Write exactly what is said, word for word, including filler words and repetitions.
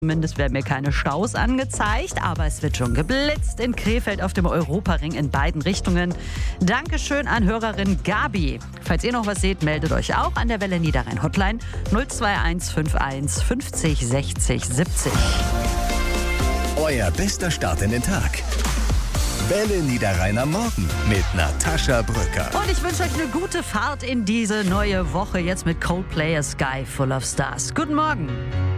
Zumindest werden mir keine Staus angezeigt, aber es wird schon geblitzt in Krefeld auf dem Europaring in beiden Richtungen. Dankeschön an Hörerin Gabi. Falls ihr noch was seht, meldet euch auch an der Welle Niederrhein Hotline null zwei eins fünf eins fünfzig sechzig siebzig. Euer bester Start in den Tag. Welle Niederrhein am Morgen mit Natascha Brücker. Und ich wünsche euch eine gute Fahrt in diese neue Woche jetzt mit Coldplay, A Sky Full of Stars. Guten Morgen.